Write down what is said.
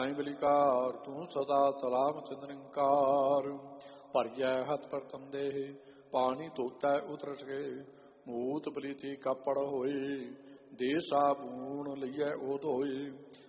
ਬਲਿਕਾਰ ਤੂੰ ਸਦਾ ਸਲਾਮਤ ਨਿਰੰਕਾਰ। ਭਰਿਐ ਹੱਥ ਪ੍ਰਥਮ ਦੇਹ ਪਾਣੀ ਧੋਤੈ ਉਤਰ ਸਕੇ। ਮੂਤ ਪਲੀਤੀ ਕਾਪੜ ਹੋਏ ਦੇ ਸਾਬੂਨ ਲਈਐ ਉਹ ਧੋਏ।